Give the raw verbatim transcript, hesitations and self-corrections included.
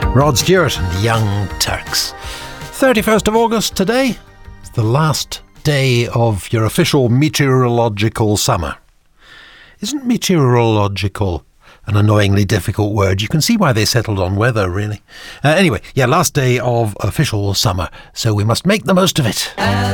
Rod Stewart and the Young Turks. thirty-first of August today. It's the last day of your official meteorological summer. Isn't meteorological an annoyingly difficult word? You can see why they settled on weather, really. Uh, anyway, yeah, last day of official summer, so we must make the most of it.